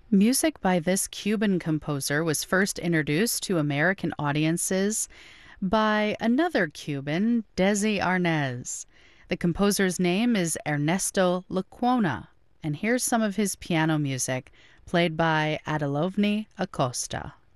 Music by this Cuban composer was first introduced to American audiences by another Cuban, Desi Arnaz. The composer's name is Ernesto Lecuona, and here's some of his piano music, played by Adelovni Acosta.